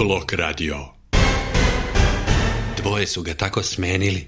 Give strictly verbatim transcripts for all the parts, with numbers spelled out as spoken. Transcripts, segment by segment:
Blok radio. Dvoje su ga tako smenili.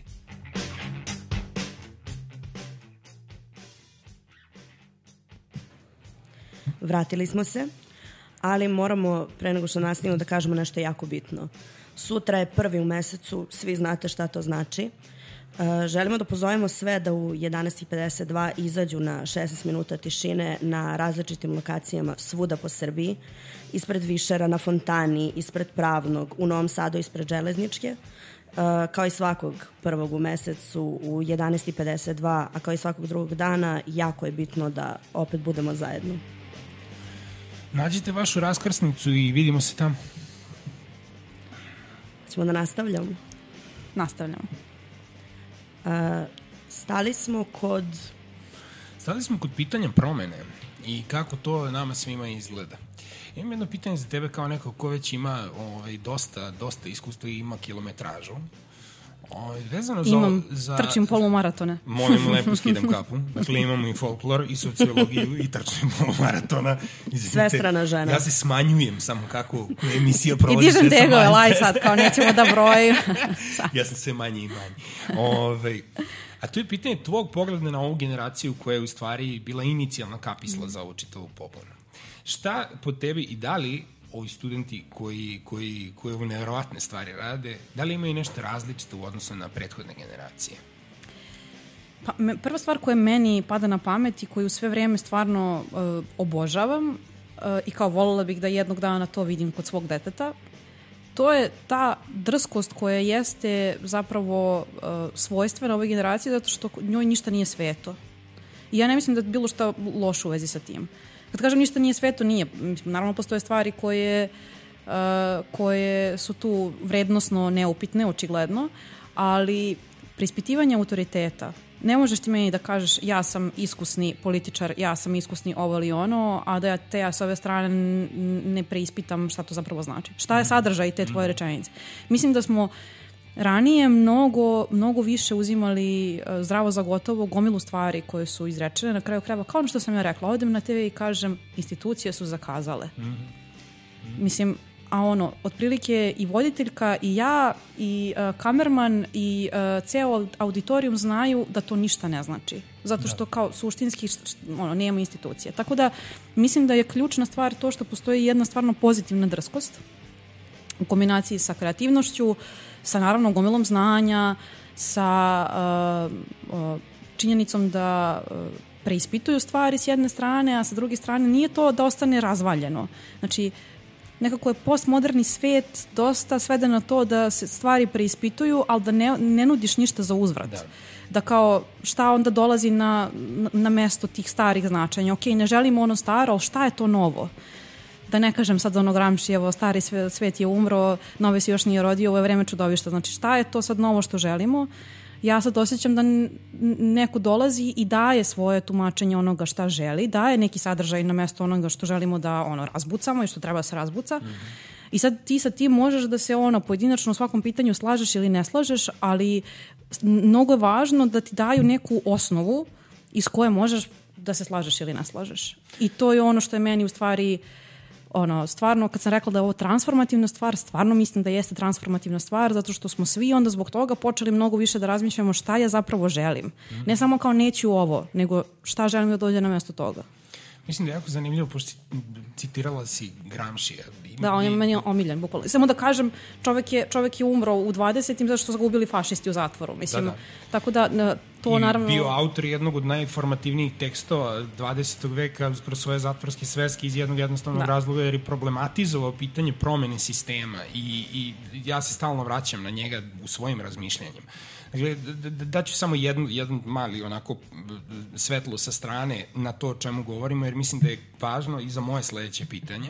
Vratili smo se, ali moramo pre nego što nastavimo da kažemo nešto jako bitno. Sutra je prvi u mesecu, svi znate šta to znači. Uh, želimo da pozovemo sve da u jedanaest pedeset dva izađu na šesnaest minuta tišine na različitim lokacijama svuda po Srbiji, ispred Višera, na Fontani, ispred Pravnog, u Novom Sadu ispred Železničke, uh, kao i svakog prvog u mesecu u jedanaest pedeset dva, a kao i svakog drugog dana jako je bitno da opet budemo zajedno. Nađite vašu raskrsnicu i vidimo se tamo. Ćemo da nastavljamo? Nastavljamo. Uh, stali smo kod... Stali smo kod pitanja promene i kako to nama svima izgleda. Imam jedno pitanje za tebe kao neko ko već ima ovaj, dosta, dosta iskustva i ima kilometražu. Ovaj, vezano za, Imam, za, trčim polumaratone. Molim, lepo skidam kapu. Dakle, imamo i folklor, i sociologiju, i trčim polumaratona. Svestrana žena. Ja se smanjujem samo kako emisija provodi. I dižem tegove, laj sad, kao nećemo da brojim. Ja sam sve manji i manji. Ove, a tu je pitanje tvog pogleda na ovu generaciju koja je u stvari bila inicijalna kapisla za ovu čitavu pobunu. Šta po tebi i da li ovi studenti koji, koji, koji ovo nevjerovatne stvari rade, da li imaju nešto različito u odnosu na prethodne generacije? Pa, me, prva stvar koja meni pada na pamet i koju sve vreme stvarno uh, obožavam uh, i kao voljela bih da jednog dana to vidim kod svog deteta, to je ta drskost koja jeste zapravo uh, svojstvena ovoj generaciji zato što njoj ništa nije sveto. I ja ne mislim da je bilo šta loše u vezi sa tim. Kad kažem ništa nije sveto, nije. Naravno, postoje stvari koje, uh, koje su tu vrednosno neupitne, očigledno, ali preispitivanje autoriteta. Ne možeš ti meni da kažeš ja sam iskusni političar, ja sam iskusni ovo ili ono, a da ja te ja s ove strane ne preispitam šta to zapravo znači. Šta je sadržaj te tvoje rečenice? Mislim da smo ranije mnogo, mnogo više uzimali uh, zdravo za gotovo gomilu stvari koje su izrečene na kraju krajeva. Kao ono što sam ja rekla, odem na te ve i kažem institucije su zakazale. Mm-hmm. Mislim, a ono, otprilike i voditeljka i ja i uh, kamerman i uh, ceo auditorijum znaju da to ništa ne znači. Zato što kao suštinski ono, nema institucije. Tako da mislim da je ključna stvar to što postoji jedna stvarno pozitivna drskost u kombinaciji sa kreativnošću, sa naravno gomilom znanja, sa uh, uh, činjenicom da uh, preispituju stvari s jedne strane, a sa druge strane nije to da ostane razvaljeno. Znači, nekako je postmoderni svet dosta sveden na to da se stvari preispituju, ali da ne, ne nudiš ništa za uzvrat. Da. Da kao šta onda dolazi na, na mesto tih starih značenja. Ok, ne želimo ono staro, ali šta je to novo? Da ne kažem sad ono Gramscijevo, stari svet je umro, novi se još nije rodio, ovo je vreme čudovišta. Znači šta je to sad novo što želimo? Ja sad osjećam da neko dolazi i daje svoje tumačenje onoga šta želi, daje neki sadržaj na mesto onoga što želimo da ono razbucamo i što treba da se razbuca. Mm-hmm. I sad ti sa tim možeš da se ono pojedinačno u svakom pitanju slažeš ili ne slažeš, ali mnogo je važno da ti daju neku osnovu iz koje možeš da se slažeš ili ne slažeš. I to je ono što je meni u stvari ono, stvarno, kad sam rekla da je ovo transformativna stvar, stvarno mislim da jeste transformativna stvar, zato što smo svi onda zbog toga počeli mnogo više da razmišljamo šta ja zapravo želim. Mm-hmm. Ne samo kao neću ovo, nego šta želim da dođe na mesto toga. Mislim da je jako zanimljivo, pošto citirala si Gramscija. Da, on je meni omiljen, bukvalno. Samo da kažem, čovek je, čovek je umro u dvadesetim zato što su ga ubili fašisti u zatvoru. Mislim, da, da. Tako da to I naravno... bio autor jednog od najformativnijih tekstova dvadesetog veka kroz svoje zatvorske sveske iz jednog jednostavnog da. razloga jer je problematizovao pitanje promene sistema i, i ja se stalno vraćam na njega u svojim razmišljanjima. Dakle, daću samo jednu, jedan mali onako svetlo sa strane na to o čemu govorimo, jer mislim da je važno i za moje sledeće pitanje.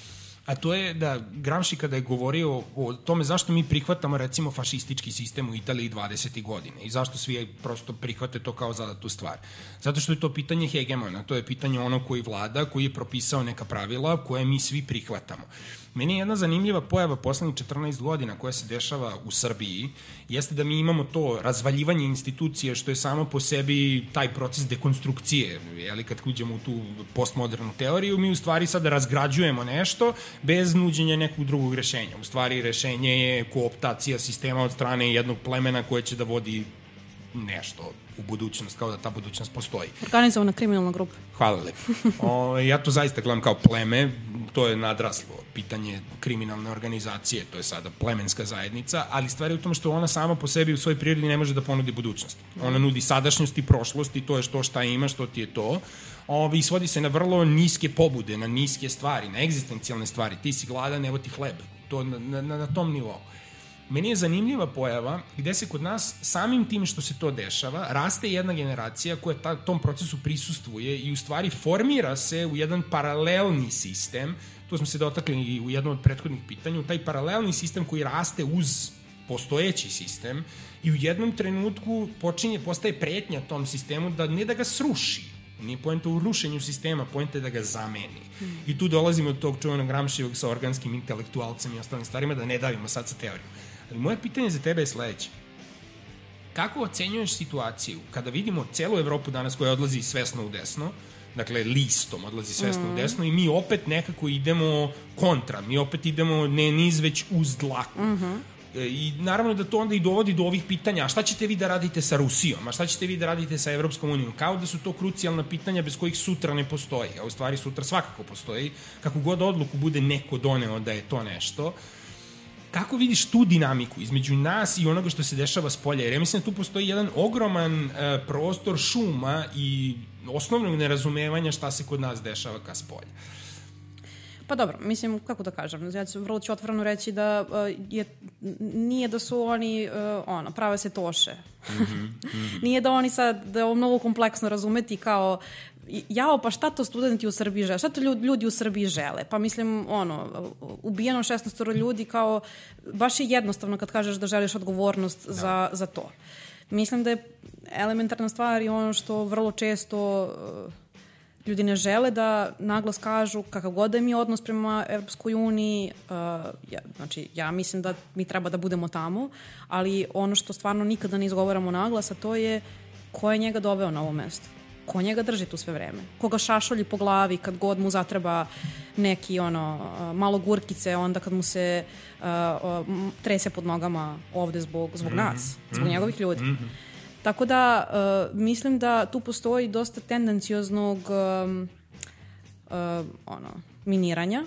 A to je da Gramsci kada je govorio o tome zašto mi prihvatamo recimo fašistički sistem u Italiji dvadesetih godine i zašto svi prosto prihvate to kao zadatu stvar. Zato što je to pitanje hegemona, to je pitanje ono koji vlada, koji je propisao neka pravila koje mi svi prihvatamo. Meni je jedna zanimljiva pojava poslednjih četrnaest godina koja se dešava u Srbiji, jeste da mi imamo to razvaljivanje institucije što je samo po sebi taj proces dekonstrukcije. Jeli, kad uđemo u tu postmodernu teoriju, mi u stvari sada razgrađujemo nešto, bez nuđenja nekog drugog rešenja. U stvari, rešenje je kooptacija sistema od strane jednog plemena koje će da vodi nešto u budućnost, kao da ta budućnost postoji. Organizovana kriminalna grupa. Hvala lepo. O, ja to zaista gledam kao pleme, to je nadraslo pitanje kriminalne organizacije, to je sada plemenska zajednica, ali stvar je u tom što ona sama po sebi u svojoj prirodi ne može da ponudi budućnost. Ona nudi sadašnjost i prošlost i to je što šta ima, što ti je to. Ovi, i svodi se na vrlo niske pobude, na niske stvari, na egzistencijalne stvari. Ti si gladan, evo ti hleb. To na, na, na tom nivou. Meni je zanimljiva pojava gde se kod nas samim tim što se to dešava raste jedna generacija koja ta, tom procesu prisustvuje i u stvari formira se u jedan paralelni sistem. Tu smo se dotakli i u jednom od prethodnih pitanja. Taj paralelni sistem koji raste uz postojeći sistem i u jednom trenutku počinje, postaje pretnja tom sistemu da ne da ga sruši. Nije poenta u rušenju sistema, poenta je da ga zameni. Mm. I tu dolazimo od tog čuvenog Gramscijevog sa organskim intelektualcem i ostalim stvarima, da ne davimo sad sa teorijom. Ali moje pitanje za tebe je sledeće. Kako ocenjuješ situaciju kada vidimo celu Evropu danas koja odlazi svesno u desno, dakle listom odlazi svesno mm. u desno i mi opet nekako idemo kontra, mi opet idemo ne niz već uz dlaku. Mm-hmm. I naravno da to onda i dovodi do ovih pitanja, a šta ćete vi da radite sa Rusijom, a šta ćete vi da radite sa Evropskom unijom, kao da su to krucijalna pitanja bez kojih sutra ne postoji, a u stvari sutra svakako postoji, kako god odluku bude neko doneo da je to nešto. Kako vidiš tu dinamiku između nas i onoga što se dešava s polja? Jer ja mislim da tu postoji jedan ogroman uh, prostor šuma i osnovnog nerazumevanja šta se kod nas dešava ka s polja. Pa dobro, mislim, kako da kažem, ja ću vrlo ću otvoreno reći da uh, je, nije da su oni, uh, ono, prave se toše. Mm-hmm, mm-hmm. Nije da oni sad, da je mnogo kompleksno razumeti kao, jao, pa šta to studenti u Srbiji žele? Šta to ljudi, ljudi u Srbiji žele? Pa mislim, ono, ubijeno šesnaest ljudi kao, baš je jednostavno kad kažeš da želiš odgovornost da. za, za to. Mislim da je elementarna stvar i ono što vrlo često uh, ljudi ne žele da naglas kažu kakav god da je mi odnos prema Evropskoj uniji, uh, ja, znači ja mislim da mi treba da budemo tamo, ali ono što stvarno nikada ne izgovaramo naglas, a to je ko je njega doveo na ovo mesto, ko njega drži tu sve vreme, ko ga šašolji po glavi kad god mu zatreba neki ono, uh, malo gurkice, onda kad mu se uh, uh, trese pod nogama ovde zbog, zbog mm-hmm. nas, zbog mm-hmm. njegovih ljudi. Mm-hmm. Tako da, uh, mislim da tu postoji dosta tendencioznog um, uh, ono, miniranja.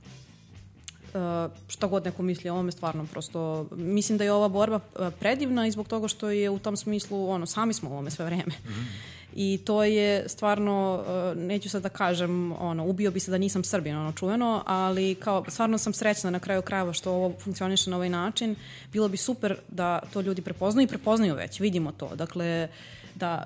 Uh, šta god neko misli o ovome, stvarno prosto mislim da je ova borba predivna i zbog toga što je u tom smislu, ono, sami smo u ovome sve vreme. Mm-hmm. I to je stvarno, uh, neću sad da kažem, ono, ubio bi se da nisam Srbin, ono, čuveno, ali kao, stvarno sam srećna na kraju krajeva što ovo funkcioniše na ovaj način. Bilo bi super da to ljudi prepoznaju i prepoznaju već, vidimo to. Dakle, da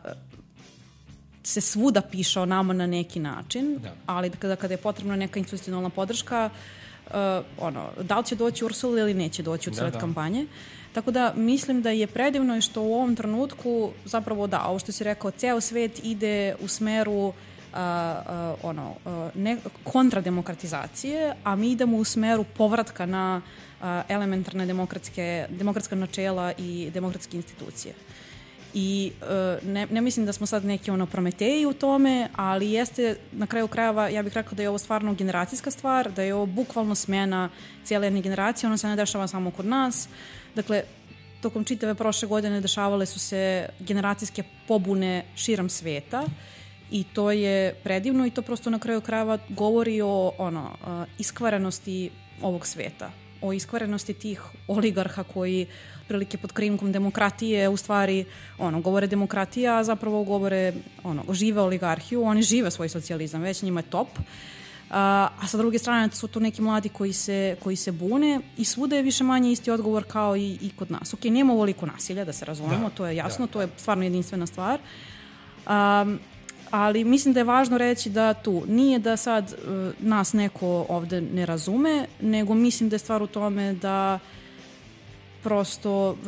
se svuda piše o nama na neki način, da. Ali kada, kada je potrebna neka institucionalna podrška, uh, ono, da li će doći Ursula ili neće doći u sred da, da. kampanje. Tako da mislim da je predivno i što u ovom trenutku zapravo da, ovo što si rekao, ceo svet ide u smeru uh, uh, ono, uh, ne, kontrademokratizacije, a mi idemo u smeru povratka na uh, elementarne demokratske, demokratska načela i demokratske institucije. I uh, ne, ne mislim da smo sad neki ono prometeji u tome, ali jeste na kraju krajeva, ja bih rekao da je ovo stvarno generacijska stvar, da je ovo bukvalno smena cijele jedne generacije, ono se ne dešava samo kod nas. Dakle, tokom čitave prošle godine dešavale su se generacijske pobune širom sveta i to je predivno i to prosto na kraju krajeva govori o ono, iskvarenosti ovog sveta, o iskvarenosti tih oligarha koji prilike pod krinkom demokratije u stvari ono, govore demokratija, a zapravo govore, ono, žive oligarhiju, oni žive svoj socijalizam, već njima je top. A, a sa druge strane su to neki mladi koji se, koji se bune i svuda je više manje isti odgovor kao i, i kod nas. Ok, nema ovoliko nasilja, da se razumemo, da, to je jasno, da, to je stvarno jedinstvena stvar. Um, ali mislim da je važno reći da tu nije da sad uh, nas neko ovde ne razume, nego mislim da je stvar u tome da prosto